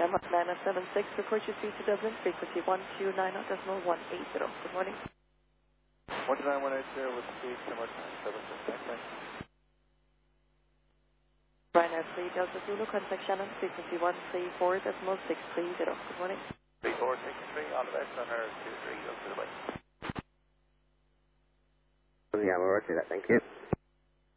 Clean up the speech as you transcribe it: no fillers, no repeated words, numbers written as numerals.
Gemma 976, report you through to Dublin, frequency 129.180. Good morning. 129.180 with speed, Gemma 976, thanks. Ryanair 3 Delta Zulu, contact Shannon, frequency 134.630. Good morning. 3463, on the best, on our 23, Delta Dubai. Yeah, we'll roger that, thank you.